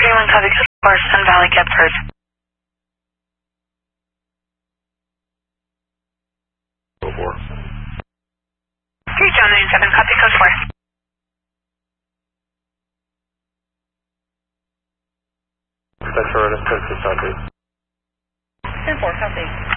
31 copy, code 4, Sun Valley, Gepford. 4. 3 John 97, copy, code 4. Central Redis, Texas, Southeast. 10-4, copy.